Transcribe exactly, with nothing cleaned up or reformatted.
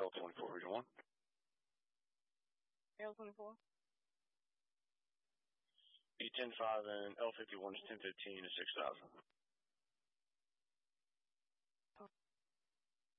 L twenty-four, Region one. L twenty-four. B ten five and L fifty-one is ten fifteen and six thousand.